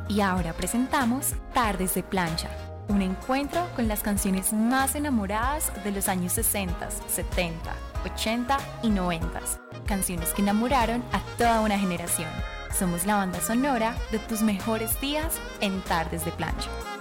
Y ahora presentamos Tardes de Plancha, un encuentro con las canciones más enamoradas de los años 60, 70, 80 y 90. Canciones que enamoraron a toda una generación. Somos la banda sonora de tus mejores días en Tardes de Plancha.